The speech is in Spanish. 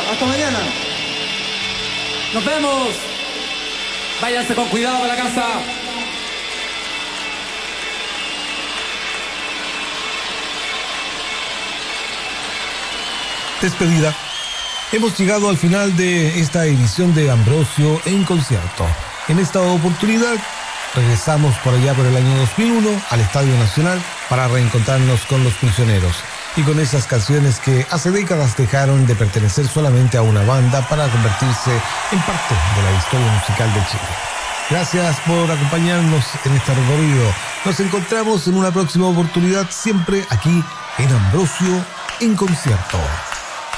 Hasta mañana. Nos vemos. Váyanse con cuidado a la casa. Despedida. Hemos llegado al final de esta edición de Ambrosio en concierto. En esta oportunidad regresamos por allá por el año 2001 al Estadio Nacional para reencontrarnos con los Misioneros y con esas canciones que hace décadas dejaron de pertenecer solamente a una banda para convertirse en parte de la historia musical de Chile. Gracias por acompañarnos en este recorrido. Nos encontramos en una próxima oportunidad, siempre aquí en Ambrosio en concierto.